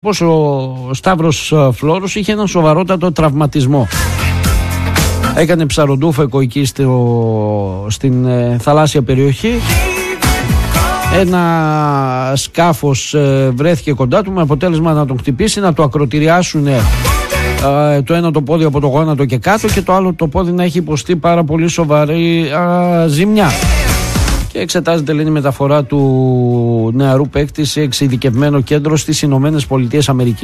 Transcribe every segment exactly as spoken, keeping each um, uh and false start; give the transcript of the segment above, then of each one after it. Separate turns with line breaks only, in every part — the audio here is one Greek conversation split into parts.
πως ο Σταύρος Φλόρος είχε έναν σοβαρότατο τραυματισμό. Έκανε ψαροντούφεκο εκεί στο, στην ε, θαλάσσια περιοχή. Ένα σκάφος ε, βρέθηκε κοντά του με αποτέλεσμα να τον χτυπήσει, να το ακροτηριάσουν ε, το ένα το πόδι από το γόνατο και κάτω και το άλλο το πόδι να έχει υποστεί πάρα πολύ σοβαρή ε, ζημιά. Και εξετάζεται, λένε, η μεταφορά του νεαρού παίκτη σε εξειδικευμένο κέντρο στις Ηνωμένες Πολιτείες Αμερικής.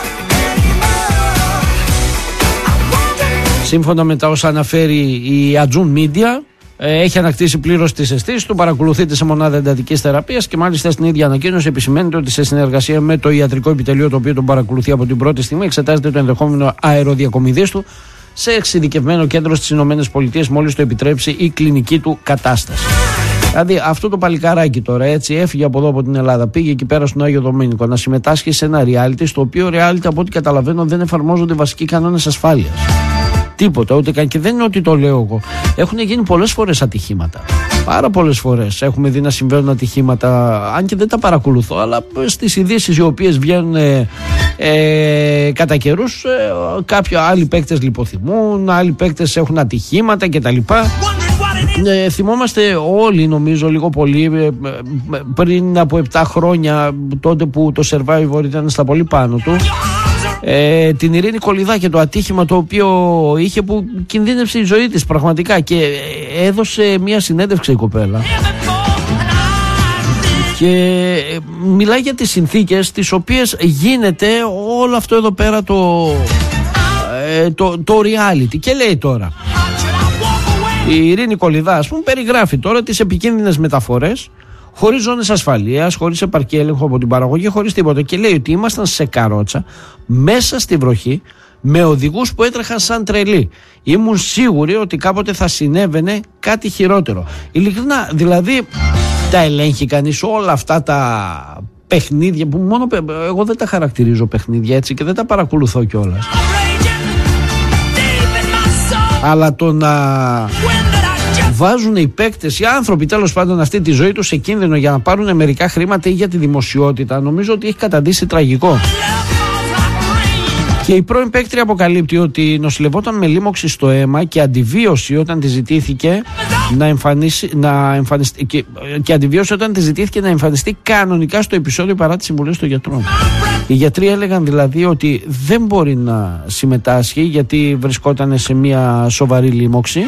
Σύμφωνα με τα όσα αναφέρει η Ατζούν Media, έχει ανακτήσει πλήρως τις αισθήσεις του, παρακολουθείται σε μονάδα εντατικής θεραπείας και μάλιστα στην ίδια ανακοίνωση επισημαίνεται ότι σε συνεργασία με το ιατρικό επιτελείο, το οποίο τον παρακολουθεί από την πρώτη στιγμή, εξετάζεται το ενδεχόμενο αεροδιακομιδής του σε εξειδικευμένο κέντρο στις Ηνωμένες Πολιτείες μόλις το επιτρέψει η κλινική του κατάσταση. Δηλαδή αυτό το παλικάράκι τώρα έτσι έφυγε από εδώ από την Ελλάδα, πήγε εκεί πέρα στον Άγιο Δομήνικο να συμμετάσχει σε ένα reality, στο οποίο reality από ό,τι καταλαβαίνω δεν εφαρμόζονται βασικοί κανόνες ασφάλειας. Τίποτα, ούτε καν, και δεν είναι ότι το λέω εγώ. Έχουν γίνει πολλές φορές ατυχήματα. Πάρα πολλές φορές έχουμε δει να συμβαίνουν ατυχήματα, αν και δεν τα παρακολουθώ, αλλά στις ειδήσεις οι οποίες βγαίνουν ε, ε, κατά καιρούς, ε, κάποιοι άλλοι παίκτες λιποθυμούν, άλλοι παίκτες έχουν ατυχήματα κτλ. Ε, θυμόμαστε όλοι, νομίζω, λίγο πολύ ε, πριν από επτά χρόνια, τότε που το Survivor ήταν στα πολύ πάνω του, ε, την Ειρήνη Κολιδά και το ατύχημα το οποίο είχε, που κινδύνευσε η ζωή της πραγματικά και έδωσε μια συνέντευξη η κοπέλα και μιλάει για τις συνθήκες τις οποίες γίνεται όλο αυτό εδώ πέρα το, ε, το, το reality. Και λέει τώρα η Ειρήνη Κολιδά, ας πούμε, περιγράφει τώρα τις επικίνδυνες μεταφορές, χωρίς ζώνες ασφαλείας, χωρίς επαρκή έλεγχο από την παραγωγή, χωρίς τίποτα. Και λέει ότι ήμασταν σε καρότσα, μέσα στη βροχή, με οδηγούς που έτρεχαν σαν τρελοί. Ήμουν σίγουρη ότι κάποτε θα συνέβαινε κάτι χειρότερο. Ειλικρινά, δηλαδή, τα ελέγχει κανείς όλα αυτά τα παιχνίδια που μόνο εγώ δεν τα χαρακτηρίζω παιχνίδια έτσι και δεν τα παρακολουθώ κιόλας. Αλλά το να βάζουν οι παίκτες, οι άνθρωποι τέλος πάντων, αυτή τη ζωή τους σε κίνδυνο για να πάρουν μερικά χρήματα ή για τη δημοσιότητα, νομίζω ότι έχει καταντήσει τραγικό. Και η πρώην παίκτρια αποκαλύπτει ότι νοσηλευόταν με λίμωξη στο αίμα και αντιβίωση όταν τη ζητήθηκε να εμφανίσει, να εμφανιστεί, και, και αντιβίωση όταν τη ζητήθηκε να εμφανιστεί κανονικά στο επεισόδιο παρά τις συμβουλές των γιατρών. Οι γιατροί έλεγαν δηλαδή ότι δεν μπορεί να συμμετάσχει γιατί βρισκόταν σε μια σοβαρή λίμωξη.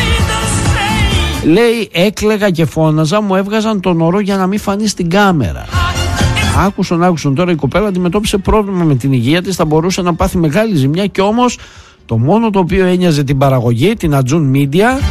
Λέει, έκλαιγα και φώναζα, μου έβγαζαν τον ορό για να μην φανεί στην κάμερα. Άκουσαν, άκουσαν τώρα, η κοπέλα αντιμετώπισε πρόβλημα με την υγεία της, θα μπορούσε να πάθει μεγάλη ζημιά και όμως το μόνο το οποίο ένοιαζε την παραγωγή, την Ατζούν Media,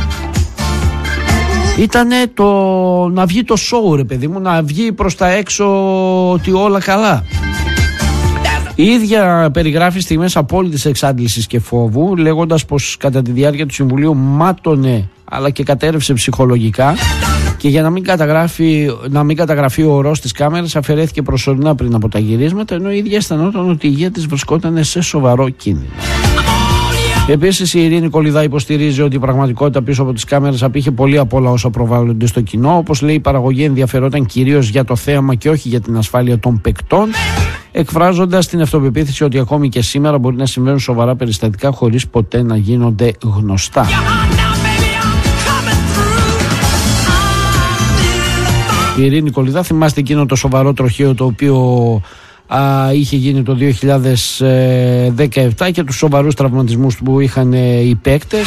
ήταν το να βγει το show, ρε παιδί μου, να βγει προς τα έξω ότι όλα καλά. Η ίδια περιγράφει στιγμές απόλυτης εξάντλησης και φόβου, λέγοντας πως κατά τη διάρκεια του συμβουλίου μάτωνε αλλά και κατέρευσε ψυχολογικά και για να μην, καταγράφει, να μην καταγραφεί ο ορός της κάμερας αφαιρέθηκε προσωρινά πριν από τα γυρίσματα, ενώ η ίδια αισθανόταν ότι η υγεία της βρισκόταν σε σοβαρό κίνδυνο. Επίσης η Ειρήνη Κολιδά υποστηρίζει ότι η πραγματικότητα πίσω από τις κάμερες απήχε πολύ από όλα όσα προβάλλονται στο κοινό. Όπως λέει, η παραγωγή ενδιαφερόταν κυρίως για το θέαμα και όχι για την ασφάλεια των παικτών, εκφράζοντας την αυτοπεποίθηση ότι ακόμη και σήμερα μπορεί να συμβαίνουν σοβαρά περιστατικά χωρίς ποτέ να γίνονται γνωστά. Η Ειρήνη Κολιδά, θυμάστε εκείνο το σοβαρό τροχαίο το οποίο α, είχε γίνει το δύο χιλιάδες δεκαεπτά και τους σοβαρούς τραυματισμούς που είχαν ε, οι παίκτες.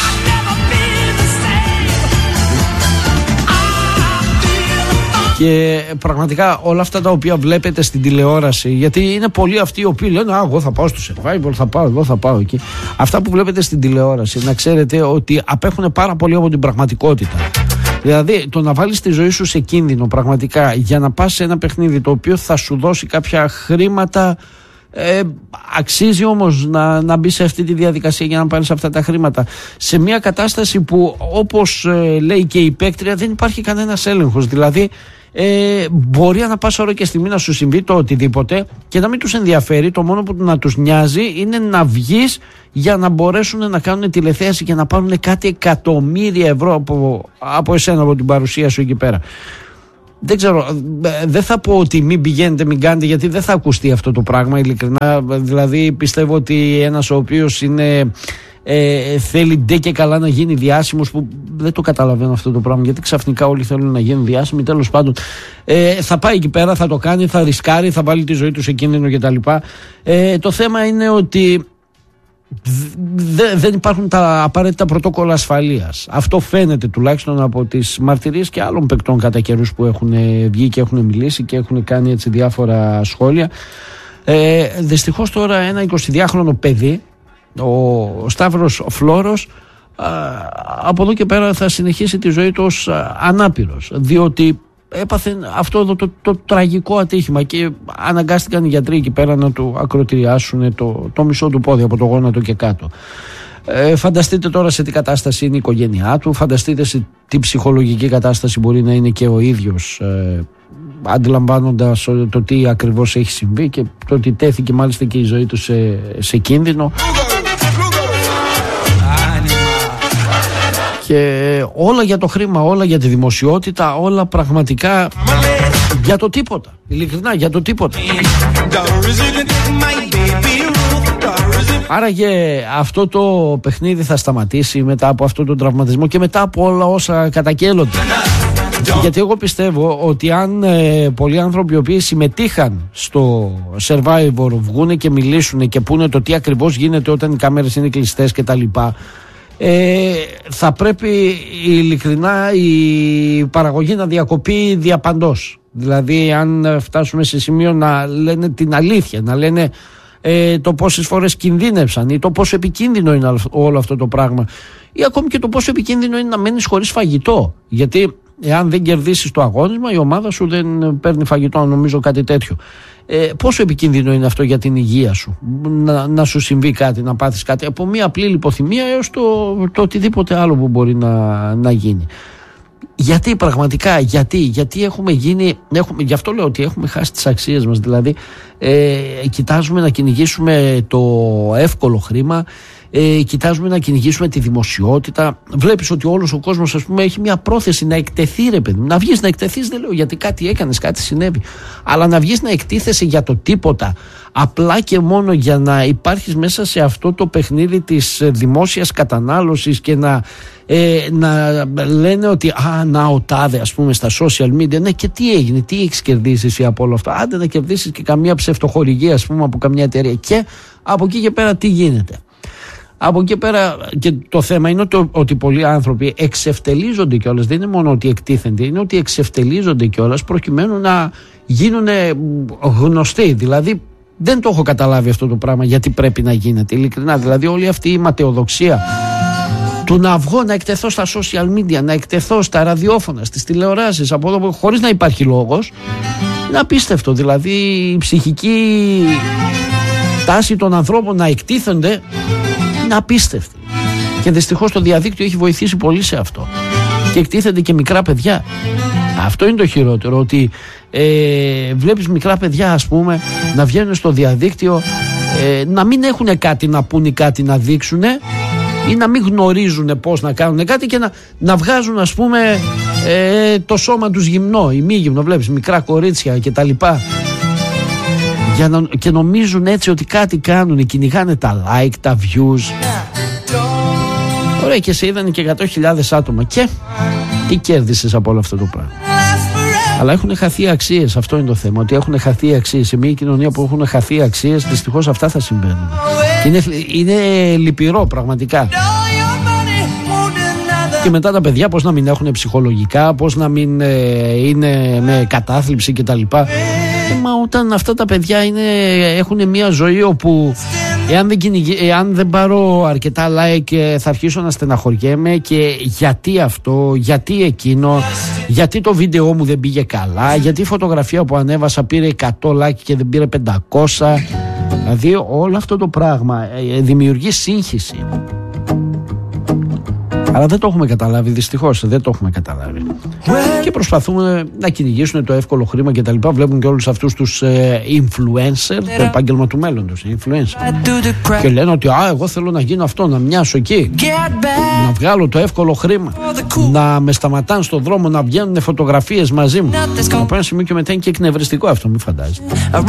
Και πραγματικά όλα αυτά τα οποία βλέπετε στην τηλεόραση, γιατί είναι πολλοί αυτοί οι οποίοι λένε «Α, εγώ θα πάω στο Survivor, θα πάω εδώ, θα πάω εκεί». Αυτά που βλέπετε στην τηλεόραση, να ξέρετε ότι απέχουν πάρα πολύ από την πραγματικότητα. Δηλαδή το να βάλεις τη ζωή σου σε κίνδυνο πραγματικά για να πας σε ένα παιχνίδι το οποίο θα σου δώσει κάποια χρήματα, ε, αξίζει όμως να, να μπει σε αυτή τη διαδικασία για να πάρεις αυτά τα χρήματα σε μια κατάσταση που, όπως ε, λέει και η παίκτρια, δεν υπάρχει κανένας έλεγχος. Δηλαδή ε, μπορεί ανά πάσα ώρα και στιγμή να σου συμβεί το οτιδήποτε και να μην τους ενδιαφέρει. Το μόνο που να τους νοιάζει είναι να βγεις για να μπορέσουν να κάνουν τηλεθέαση και να πάρουν κάτι εκατομμύρια ευρώ από, από εσένα, από την παρουσία σου εκεί πέρα. δεν ξέρω, δεν θα πω ότι μην πηγαίνετε, μην κάνετε, γιατί δεν θα ακουστεί αυτό το πράγμα ειλικρινά. Δηλαδή πιστεύω ότι ένας ο οποίος είναι ε, θέλει ντε και καλά να γίνει διάσημος, που δεν το καταλαβαίνω αυτό το πράγμα, γιατί ξαφνικά όλοι θέλουν να γίνουν διάσημοι. Τέλος πάντων, ε, θα πάει εκεί πέρα, θα το κάνει, θα ρισκάρει, θα βάλει τη ζωή του σε κίνδυνο κτλ. Ε, το θέμα είναι ότι δεν υπάρχουν τα απαραίτητα πρωτόκολλα ασφαλείας. Αυτό φαίνεται τουλάχιστον από τις μαρτυρίες και άλλων παικτών κατά καιρούς που έχουν βγει και έχουν μιλήσει και έχουν κάνει έτσι διάφορα σχόλια. Ε, δυστυχώς τώρα ένα εικοσιδυάχρονο παιδί, ο Σταύρος Φλόρος, από εδώ και πέρα θα συνεχίσει τη ζωή του ως ανάπηρος, διότι έπαθε αυτό εδώ το, το, το τραγικό ατύχημα και αναγκάστηκαν οι γιατροί εκεί πέρα να του ακροτηριάσουν το, το μισό του πόδι από το γόνατο και κάτω. Ε, φανταστείτε τώρα σε τι κατάσταση είναι η οικογένειά του, φανταστείτε σε τι ψυχολογική κατάσταση μπορεί να είναι και ο ίδιος, ε, αντιλαμβάνοντας το τι ακριβώς έχει συμβεί και το ότι τέθηκε μάλιστα και η ζωή του σε, σε κίνδυνο. Και όλα για το χρήμα, όλα για τη δημοσιότητα, όλα πραγματικά για το τίποτα. Ειλικρινά, για το τίποτα. Άραγε αυτό το παιχνίδι θα σταματήσει μετά από αυτό τον τραυματισμό και μετά από όλα όσα κατακέλλονται. Γιατί εγώ πιστεύω ότι αν ε, πολλοί άνθρωποι οι οποίοι συμμετείχαν στο Survivor βγούνε και μιλήσουν και πούνε το τι ακριβώς γίνεται όταν οι κάμερες είναι κλειστές και τα λοιπά, Ε, θα πρέπει ειλικρινά η παραγωγή να διακοπεί διαπαντός. Δηλαδή αν φτάσουμε σε σημείο να λένε την αλήθεια, να λένε ε, το πόσες φορές κινδύνευσαν ή το πόσο επικίνδυνο είναι όλο αυτό το πράγμα, ή ακόμη και το πόσο επικίνδυνο είναι να μένεις χωρίς φαγητό, γιατί εάν δεν κερδίσεις το αγώνισμα η ομάδα σου δεν παίρνει φαγητό, νομίζω κάτι τέτοιο. Ε, πόσο επικίνδυνο είναι αυτό για την υγεία σου, να, να σου συμβεί κάτι, να πάθεις κάτι, από μια απλή λιποθυμία έως το, το οτιδήποτε άλλο που μπορεί να, να γίνει. Γιατί πραγματικά, γιατί, γιατί έχουμε γίνει, έχουμε, γι' αυτό λέω ότι έχουμε χάσει τις αξίες μας. Δηλαδή ε, κοιτάζουμε να κυνηγήσουμε το εύκολο χρήμα, ε, κοιτάζουμε να κυνηγήσουμε τη δημοσιότητα. Βλέπεις ότι όλος ο κόσμος, ας πούμε, έχει μια πρόθεση να εκτεθεί, ρε παιδί. Να βγεις να εκτεθείς, δεν λέω γιατί κάτι έκανες, κάτι συνέβη, αλλά να βγεις να εκτίθεσαι για το τίποτα, απλά και μόνο για να υπάρχεις μέσα σε αυτό το παιχνίδι της δημόσιας κατανάλωσης και να, ε, να λένε ότι α, να ο τάδε, ας πούμε, στα social media. Ναι, και τι έγινε, τι έχεις κερδίσει εσύ από όλο αυτό? Άντε να κερδίσεις και καμία ψευτοχορηγία, ας πούμε, από καμιά εταιρεία. Και από εκεί και πέρα τι γίνεται? Από εκεί πέρα, και το θέμα είναι ότι, ότι πολλοί άνθρωποι εξευτελίζονται κιόλας. Δεν είναι μόνο ότι εκτίθενται, είναι ότι εξευτελίζονται κιόλας προκειμένου να γίνουν γνωστοί. Δηλαδή δεν το έχω καταλάβει αυτό το πράγμα γιατί πρέπει να γίνεται, ειλικρινά. Δηλαδή όλη αυτή η ματαιοδοξία του να βγω, να εκτεθώ στα social media, να εκτεθώ στα ραδιόφωνα, στις τηλεοράσεις, από εδώ, χωρίς να υπάρχει λόγος, είναι απίστευτο. Δηλαδή η ψυχική τάση των ανθρώπων να εκτίθενται είναι απίστευτη. Και δυστυχώς το διαδίκτυο έχει βοηθήσει πολύ σε αυτό. Και εκτίθενται και μικρά παιδιά. Αυτό είναι το χειρότερο, ότι ε, βλέπεις μικρά παιδιά, ας πούμε, να βγαίνουν στο διαδίκτυο, ε, να μην έχουν κάτι να πούνε, κάτι να δείξουν, ή να μην γνωρίζουν πώς να κάνουν κάτι και να, να βγάζουν, ας πούμε, ε, το σώμα τους γυμνό ή μη γυμνό. Βλέπεις μικρά κορίτσια και τα λοιπά, για να, και νομίζουν έτσι ότι κάτι κάνουν, κυνηγάνε τα like, τα views. Ωραία, και σε είδανε και εκατό χιλιάδες άτομα. Και τι κέρδισες από όλο αυτό το πράγμα? Αλλά έχουν χαθεί αξίες. Αυτό είναι το θέμα, ότι έχουν χαθεί αξίες. Σε μια κοινωνία που έχουν χαθεί αξίες, δυστυχώς αυτά θα συμβαίνουν. Και είναι, είναι λυπηρό πραγματικά. Και μετά τα παιδιά πώς να μην έχουν ψυχολογικά, πώς να μην ε, είναι με κατάθλιψη κτλ. Ε, μα όταν αυτά τα παιδιά είναι, έχουν μια ζωή όπου εάν δεν, κυνηγή, εάν δεν πάρω αρκετά like θα αρχίσω να στεναχωριέμαι, και γιατί αυτό, γιατί εκείνο, γιατί το βίντεο μου δεν πήγε καλά, γιατί η φωτογραφία που ανέβασα πήρε εκατό like και δεν πήρε πεντακόσια. Δηλαδή όλο αυτό το πράγμα ε, δημιουργεί σύγχυση. Αλλά δεν το έχουμε καταλάβει, δυστυχώς δεν το έχουμε καταλάβει. Και προσπαθούμε να κυνηγήσουν το εύκολο χρήμα και τα λοιπά. Βλέπουν και όλους αυτούς τους ε, influencer, το επάγγελμα του μέλλοντος, influencer. Και λένε ότι α, εγώ θέλω να γίνω αυτό, να μοιάσω εκεί, να βγάλω το εύκολο χρήμα, να με σταματάνε στον δρόμο, να βγαίνουν φωτογραφίες μαζί μου. Από ένα σημείο και μετά είναι και εκνευριστικό αυτό, μην φαντάζεστε.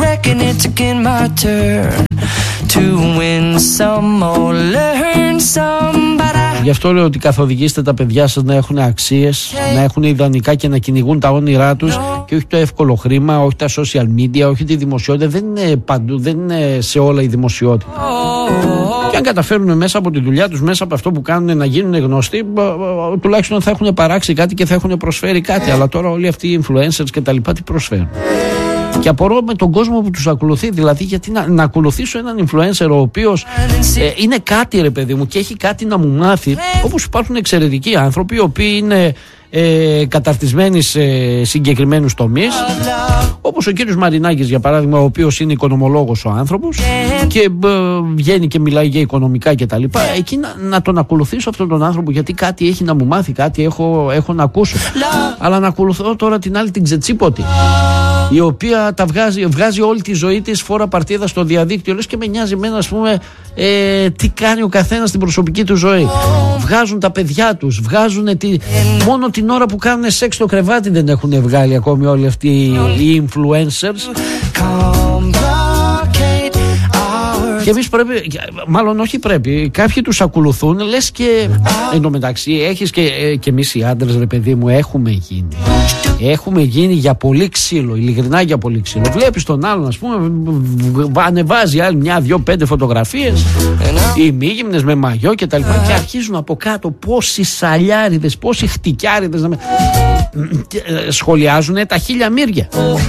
Γι' αυτό λέω ότι καθοδηγήστε τα παιδιά σας να έχουν αξίες, να έχουν ιδανικά και να κυνηγούν τα όνειρά τους και όχι το εύκολο χρήμα, όχι τα social media, όχι τη δημοσιότητα. Δεν είναι παντού, δεν είναι σε όλα η δημοσιότητα. Και αν καταφέρουν μέσα από τη δουλειά τους, μέσα από αυτό που κάνουν να γίνουν γνωστοί, τουλάχιστον θα έχουν παράξει κάτι και θα έχουν προσφέρει κάτι. Αλλά τώρα όλοι αυτοί οι influencers και τα λοιπά τι προσφέρουν? Και απορώ με τον κόσμο που τους ακολουθεί, δηλαδή γιατί να, να ακολουθήσω έναν influencer ο οποίος ε, είναι κάτι ρε παιδί μου και έχει κάτι να μου μάθει, όπως υπάρχουν εξαιρετικοί άνθρωποι οι οποίοι είναι ε, καταρτισμένοι σε συγκεκριμένους τομείς, όπως ο κύριος Μαρινάκης για παράδειγμα, ο οποίος είναι οικονομολόγος ο άνθρωπος και ε, βγαίνει και μιλάει για οικονομικά και τα λοιπά. Εκεί να, να τον ακολουθήσω αυτόν τον άνθρωπο γιατί κάτι έχει να μου μάθει, κάτι έχω, έχω να ακούσω. Αλλά να ακολουθώ τώρα την άλλη την ξετσίποτη, η οποία τα βγάζει, βγάζει όλη τη ζωή της φόρα παρτίδα στο διαδίκτυο. Λες και με νοιάζει εμένα, ας πούμε, ε, τι κάνει ο καθένας στην προσωπική του ζωή. Βγάζουν τα παιδιά τους, βγάζουν τη... μόνο την ώρα που κάνουν σεξ στο κρεβάτι δεν έχουν βγάλει ακόμη όλοι αυτοί οι influencers. Και εμείς πρέπει, μάλλον όχι πρέπει, κάποιοι τους ακολουθούν, λες και εν τω μεταξύ έχεις και, και εμείς οι άντρες ρε παιδί μου έχουμε γίνει. Έχουμε γίνει για πολύ ξύλο, ειλικρινά για πολύ ξύλο. Βλέπεις τον άλλον, ας πούμε, ανεβάζει άλλη μια, δυο, πέντε φωτογραφίες, οι μήγυμνες με μαγιό και τα λοιπά, και αρχίζουν από κάτω πόσοι σαλιάριδες, πόσοι χτυκιάριδες να με... σχολιάζουν τα χίλια μύρια.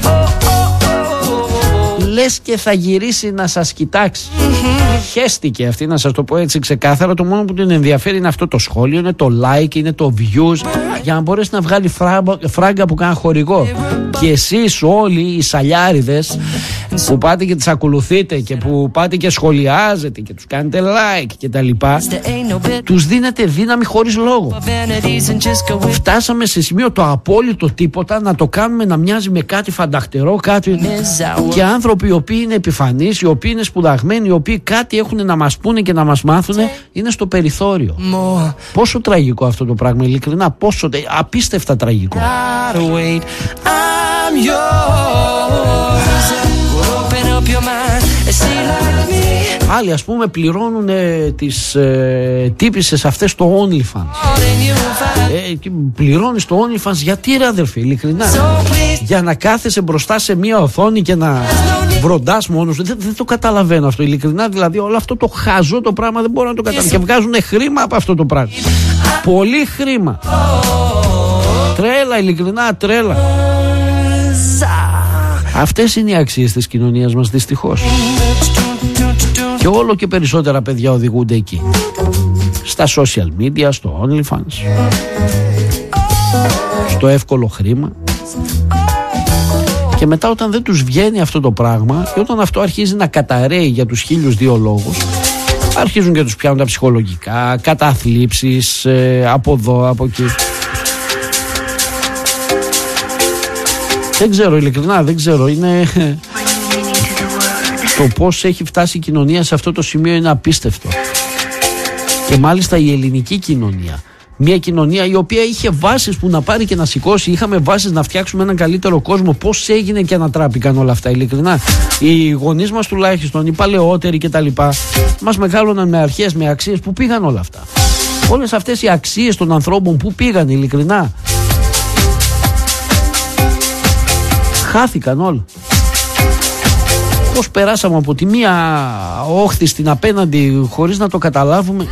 Λες και θα γυρίσει να σας κοιτάξει. Χέστηκε αυτή, να σας το πω έτσι ξεκάθαρα. Το μόνο που την ενδιαφέρει είναι αυτό το σχόλιο, είναι το like, είναι το views, για να μπορέσει να βγάλει φράγκα, φράγκα που κάνει χορηγό. Και εσείς όλοι οι σαλιάριδες που πάτε και τις ακολουθείτε και που πάτε και σχολιάζετε και τους κάνετε like και τα λοιπά, τους δίνετε δύναμη χωρίς λόγο. Φτάσαμε σε σημείο το απόλυτο τίποτα να το κάνουμε να μοιάζει με κάτι φανταχτερό, κάτι... και άνθρωποι οι οποίοι είναι επιφανείς, οι οποίοι είναι σπουδαγμένοι, οι οποίοι κάτι έχουν να μας πούνε και να μας μάθουν, είναι στο περιθώριο. Πόσο τραγικό αυτό το πράγμα, ειλικρινά, πόσο απίστευτα τραγικό. Άλλοι ας πούμε πληρώνουν ε, τις ε, τύπισσες αυτές στο OnlyFans. ε, Πληρώνεις το OnlyFans γιατί ρε αδερφή, ειλικρινά? Για να κάθεσαι μπροστά σε μία οθόνη και να βροντάς μόνος σου? Δεν, δεν το καταλαβαίνω αυτό, ειλικρινά. Δηλαδή όλο αυτό το χαζό το πράγμα δεν μπορώ να το καταλάβω. Και βγάζουν χρήμα από αυτό το πράγμα. Πολύ χρήμα. Τρέλα, ειλικρινά τρέλα. Αυτές είναι οι αξίες της κοινωνίας μας, δυστυχώς. Και όλο και περισσότερα παιδιά οδηγούνται εκεί, στα social media, στο OnlyFans, στο εύκολο χρήμα. Και μετά όταν δεν τους βγαίνει αυτό το πράγμα και όταν αυτό αρχίζει να καταραίει για τους χίλιους δύο λόγους, αρχίζουν και τους πιάνουν τα ψυχολογικά, καταθλίψεις, ε, από εδώ, από εκεί. Δεν ξέρω, ειλικρινά δεν ξέρω. Είναι... το πώς έχει φτάσει η κοινωνία σε αυτό το σημείο είναι απίστευτο. Και μάλιστα η ελληνική κοινωνία, μια κοινωνία η οποία είχε βάσεις που να πάρει και να σηκώσει, είχαμε βάσεις να φτιάξουμε έναν καλύτερο κόσμο. Πώς έγινε και ανατράπηκαν όλα αυτά, ειλικρινά? Οι γονείς μας τουλάχιστον, οι παλαιότεροι κτλ, μας μεγάλωναν με αρχές, με αξίες. Που πήγαν όλα αυτά? Όλες αυτές οι αξίες των ανθρώπων που πήγαν, ειλικρινά? Χάθηκαν όλα. Πώς περάσαμε από τη μία όχθη στην απέναντι χωρίς να το καταλάβουμε.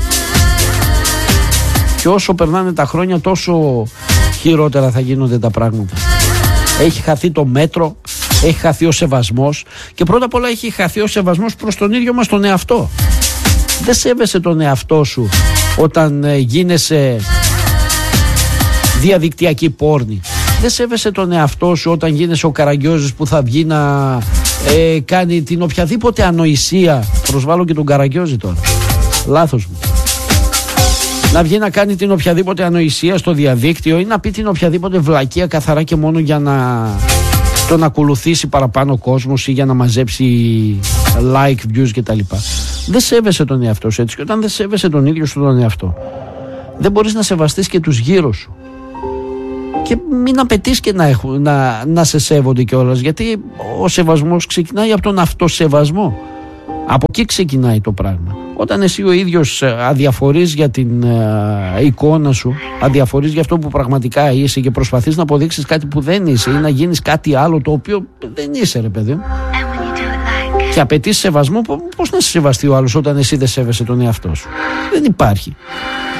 Και όσο περνάνε τα χρόνια τόσο χειρότερα θα γίνονται τα πράγματα. Έχει χαθεί το μέτρο, έχει χαθεί ο σεβασμός. Και πρώτα απ' όλα έχει χαθεί ο σεβασμός προς τον ίδιο μας τον εαυτό. Δεν σέβεσαι τον εαυτό σου όταν ε, γίνεσαι διαδικτυακή πόρνη. Δεν σέβεσαι τον εαυτό σου όταν γίνεσαι ο Καραγκιόζης που θα βγει να ε, κάνει την οποιαδήποτε ανοησία. Προσβάλλω και τον Καραγκιόζη τώρα. Λάθος μου. να βγει να κάνει την οποιαδήποτε ανοησία στο διαδίκτυο ή να πει την οποιαδήποτε βλακεία καθαρά και μόνο για να τον ακολουθήσει παραπάνω κόσμος ή για να μαζέψει like, views κτλ. Δεν σέβεσαι τον εαυτό σου έτσι, και όταν δεν σέβεσαι τον ίδιο σου τον εαυτό, δεν μπορείς να σεβαστείς και τους γύρω σου. Και μην απαιτείς και να, έχουν, να, να σε σέβονται κιόλας, γιατί ο σεβασμός ξεκινάει από τον αυτοσεβασμό. Από εκεί ξεκινάει το πράγμα. Όταν εσύ ο ίδιος αδιαφορείς για την uh, εικόνα σου, αδιαφορείς για αυτό που πραγματικά είσαι και προσπαθείς να αποδείξεις κάτι που δεν είσαι ή να γίνεις κάτι άλλο το οποίο δεν είσαι, ρε παιδί μου, και απαιτείς σεβασμό, πώς να σε σεβαστεί ο άλλος όταν εσύ δεν σέβεσαι τον εαυτό σου? Δεν υπάρχει.